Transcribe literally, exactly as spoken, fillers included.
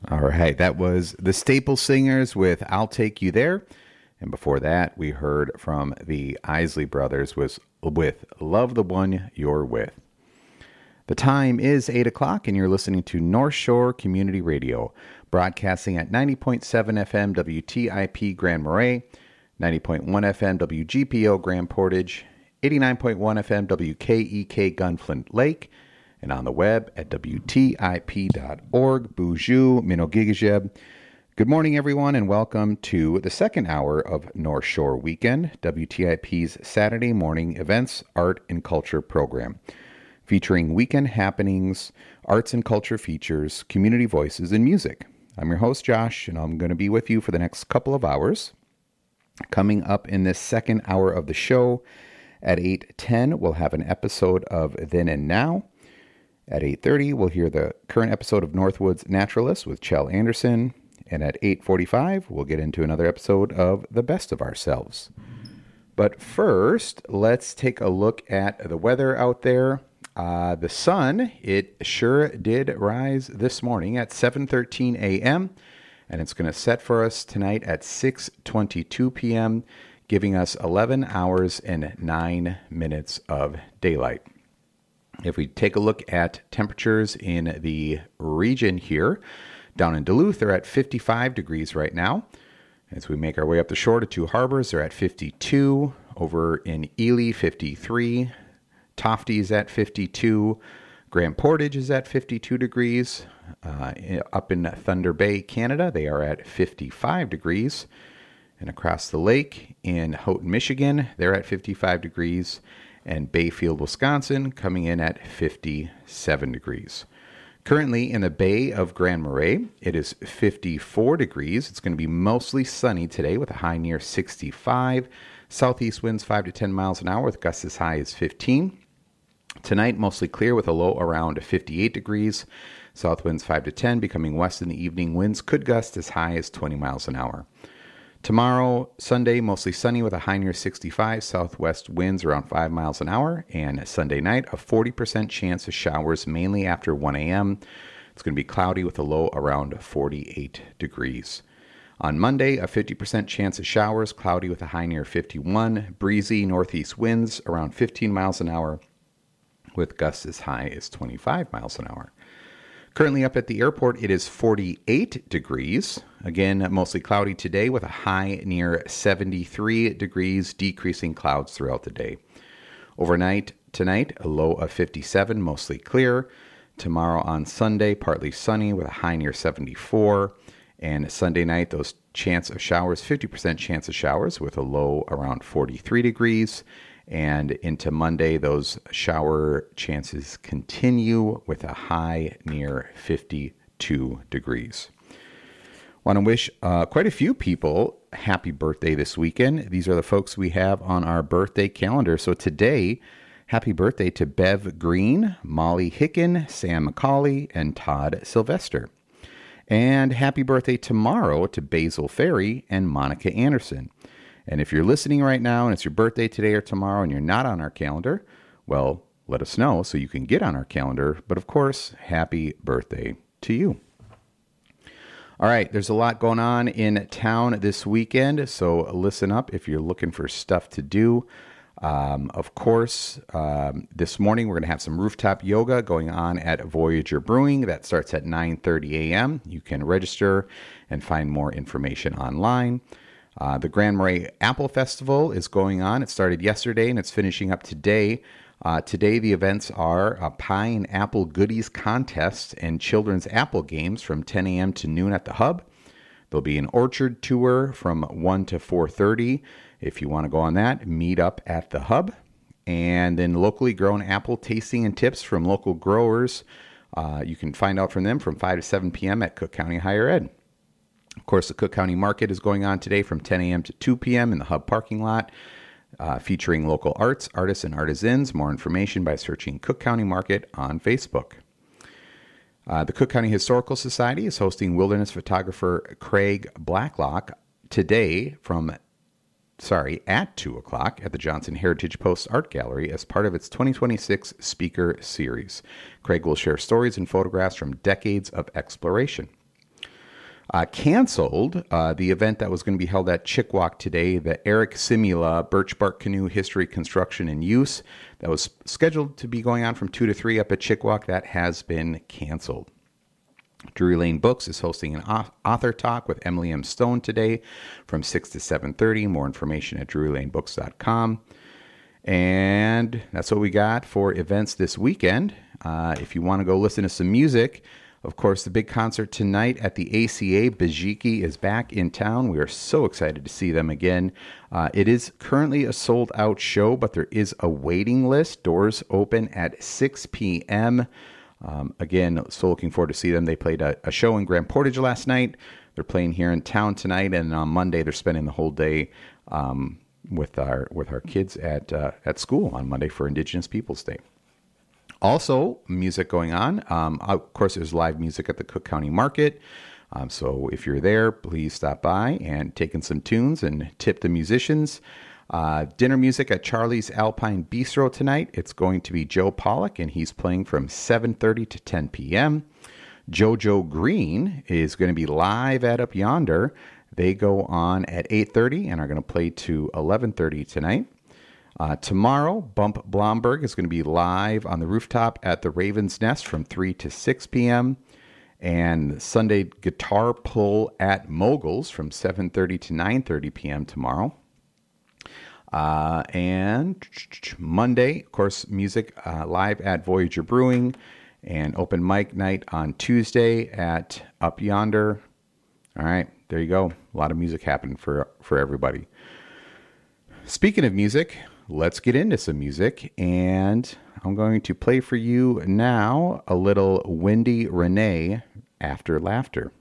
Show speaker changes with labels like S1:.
S1: All right, that was the Staple Singers with I'll Take You There. And before that, we heard from the Isley Brothers with, with Love the One You're With. The time is eight o'clock, and you're listening to North Shore Community Radio, broadcasting at ninety point seven F M W T I P Grand Marais, ninety point one F M W G P O Grand Portage, eighty-nine point one F M W K E K Gunflint Lake, and on the web at W T I P dot org. Bonjour, Minogigajeb. Good morning, everyone, and welcome to the second hour of North Shore Weekend, W T I P's Saturday morning events, art, and culture program, featuring weekend happenings, arts and culture features, community voices, and music. I'm your host, Josh, and I'm going to be with you for the next couple of hours. Coming up in this second hour of the show, at eight ten, we'll have an episode of Then and Now. At eight thirty, we'll hear the current episode of Northwoods Naturalist with Chell Anderson. And at eight forty-five, we'll get into another episode of The Best of Ourselves. But first, let's take a look at the weather out there. Uh, the sun, it sure did rise this morning at seven thirteen a.m., and it's going to set for us tonight at six twenty-two p.m., giving us eleven hours and nine minutes of daylight. If we take a look at temperatures in the region here, down in Duluth, they're at fifty-five degrees right now. As we make our way up the shore to Two Harbors, they're at fifty-two. Over in Ely, fifty-three. Tofty is at fifty-two. Grand Portage is at fifty-two degrees. Uh, up in Thunder Bay, Canada, they are at fifty-five degrees. And across the lake in Houghton, Michigan, they're at fifty-five degrees. And Bayfield, Wisconsin, coming in at fifty-seven degrees. Currently in the Bay of Grand Marais, it is fifty-four degrees. It's going to be mostly sunny today with a high near sixty-five. Southeast winds five to ten miles an hour with gusts as high as fifteen. Tonight, mostly clear with a low around fifty-eight degrees. South winds five to ten, becoming west in the evening. Winds could gust as high as twenty miles an hour. Tomorrow, Sunday, mostly sunny with a high near sixty-five. Southwest winds around five miles an hour. And Sunday night, a forty percent chance of showers, mainly after one a.m. It's going to be cloudy with a low around forty-eight degrees. On Monday, a fifty percent chance of showers, cloudy with a high near fifty-one. Breezy northeast winds around fifteen miles an hour, with gusts as high as twenty-five miles an hour. Currently up at the airport, it is forty-eight degrees. Again, mostly cloudy today with a high near seventy-three degrees, decreasing clouds throughout the day. Overnight tonight, a low of fifty-seven, mostly clear. Tomorrow on Sunday, partly sunny with a high near seventy-four. And Sunday night, those chance of showers, fifty percent chance of showers with a low around forty-three degrees. And into Monday, those shower chances continue with a high near fifty-two degrees. Want to wish uh, quite a few people happy birthday this weekend. These are the folks we have on our birthday calendar. So today, happy birthday to Bev Green, Molly Hicken, Sam McCauley, and Todd Sylvester. And happy birthday tomorrow to Basil Ferry and Monica Anderson. And if you're listening right now and it's your birthday today or tomorrow and you're not on our calendar, well, let us know so you can get on our calendar. But of course, happy birthday to you. All right, there's a lot going on in town this weekend, so listen up if you're looking for stuff to do. Um, of course, um, this morning we're going to have some rooftop yoga going on at Voyager Brewing. That starts at nine thirty a.m. You can register and find more information online. Uh, the Grand Marais Apple Festival is going on. It started yesterday and it's finishing up today. Uh, today the events are a pie and apple goodies contest and children's apple games from ten a.m. to noon at the Hub. There'll be an orchard tour from one to four thirty. If you want to go on that, meet up at the Hub. And then locally grown apple tasting and tips from local growers. Uh, you can find out from them from five to seven p.m. at Cook County Higher Ed. Of course, the Cook County Market is going on today from ten a.m. to two p.m. in the Hub parking lot, uh, featuring local arts, artists, and artisans. More information by searching Cook County Market on Facebook. Uh, the Cook County Historical Society is hosting wilderness photographer Craig Blacklock today from, sorry, at two o'clock at the Johnson Heritage Post Art Gallery as part of its twenty twenty-six speaker series. Craig will share stories and photographs from decades of exploration. uh, canceled uh, the event that was going to be held at Chickawauk today, the Eric Simula Birch Bark Canoe History, Construction, and Use, that was scheduled to be going on from two to three up at Chickawauk. That has been canceled. Drury Lane Books is hosting an author talk with Emily M. Stone today from six to seven thirty. More information at drury lane books dot com. And that's what we got for events this weekend. Uh, if you want to go listen to some music, of course, the big concert tonight at the A C A, Bajiki, is back in town. We are so excited to see them again. Uh, it is currently a sold-out show, but there is a waiting list. Doors open at six p.m., Um, again, so looking forward to see them. They played a, a show in Grand Portage last night. They're playing here in town tonight, and on Monday they're spending the whole day um, with our with our kids at uh, at school on Monday for Indigenous Peoples Day. Also, music going on. Um, of course, there's live music at the Cook County Market. Um, so if you're there, please stop by and take in some tunes and tip the musicians. Uh, dinner music at Charlie's Alpine Bistro tonight. It's going to be Joe Pollock, and he's playing from seven thirty to ten p.m. JoJo Green is going to be live at Up Yonder. They go on at eight thirty and are going to play to eleven thirty tonight. Uh, tomorrow, Bump Blomberg is going to be live on the rooftop at the Raven's Nest from three to six p.m. And Sunday Guitar Pull at Moguls from seven thirty to nine thirty p.m. tomorrow. Uh, and Monday, of course, music uh, live at Voyager Brewing, and open mic night on Tuesday at Up Yonder. All right, there you go. A lot of music happening for, for everybody. Speaking of music, let's get into some music, and I'm going to play for you now a little Wendy Renee, After Laughter.